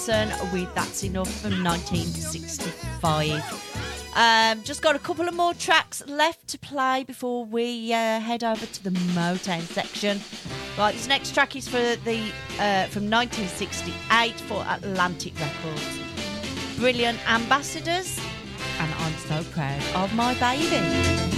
Johnson with That's Enough from 1965. Just got a couple of more tracks left to play before we head over to the Motown section. Right, this next track is for the from 1968 for Atlantic Records. Brilliant Ambassadors, and I'm so proud of my baby.